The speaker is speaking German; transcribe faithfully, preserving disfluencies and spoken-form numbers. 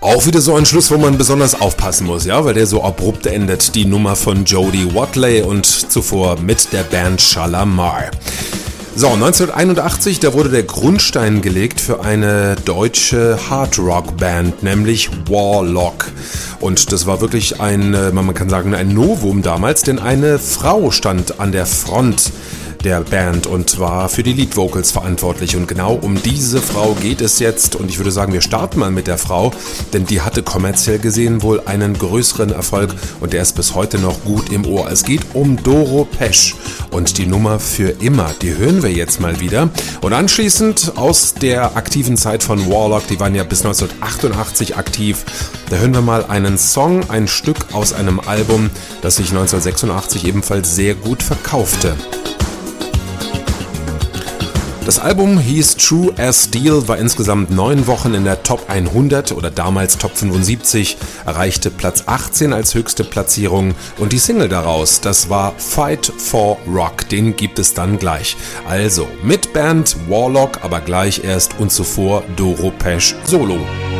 Auch wieder so ein Schluss, wo man besonders aufpassen muss, ja, weil der so abrupt endet. Die Nummer von Jody Watley und zuvor mit der Band Shalamar. So, neunzehnhunderteinundachtzig, da wurde der Grundstein gelegt für eine deutsche Hard-Rock-Band, nämlich Warlock. Und das war wirklich ein, man kann sagen, ein Novum damals, denn eine Frau stand an der Front der Band und war für die Lead-Vocals verantwortlich. Und genau um diese Frau geht es jetzt. Und ich würde sagen, wir starten mal mit der Frau, denn die hatte kommerziell gesehen wohl einen größeren Erfolg und der ist bis heute noch gut im Ohr. Es geht um Doro Pesch und die Nummer Für immer. Die hören wir jetzt mal wieder. Und anschließend aus der aktiven Zeit von Warlock, die waren ja bis neunzehnhundertachtundachtzig aktiv, da hören wir mal einen Song, ein Stück aus einem Album, das sich neunzehnhundertsechsundachtzig ebenfalls sehr gut verkaufte. Das Album hieß True as Steel, war insgesamt neun Wochen in der Top hundert oder damals Top fünfundsiebzig, erreichte Platz achtzehn als höchste Platzierung und die Single daraus, das war Fight for Rock, den gibt es dann gleich. Also mit Band Warlock, aber gleich erst und zuvor Doro Pesch solo.